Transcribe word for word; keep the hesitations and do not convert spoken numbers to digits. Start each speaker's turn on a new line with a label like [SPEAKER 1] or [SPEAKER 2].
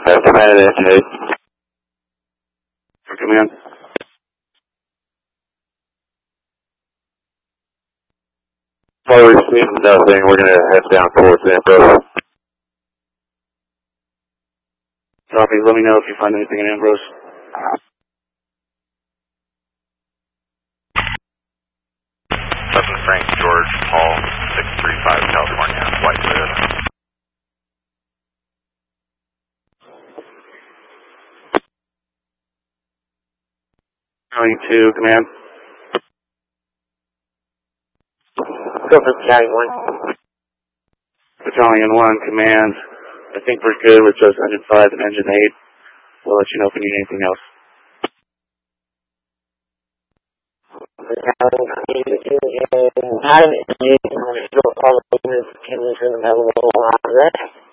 [SPEAKER 1] Command at engine eight. For command. While we see nothing, we're going to head down towards Ambrose. Copy, let me know if you find anything in Ambrose.
[SPEAKER 2] Seven Frank George Paul, six three five California, White Toyota.
[SPEAKER 1] Going to command.
[SPEAKER 3] Go for Battalion one.
[SPEAKER 1] Battalion one, command. I think we're good with just engine five and engine eight. We'll let you know if we need anything else.
[SPEAKER 3] Battalion two and out of it. We're still all the units can we turn them out a little longer.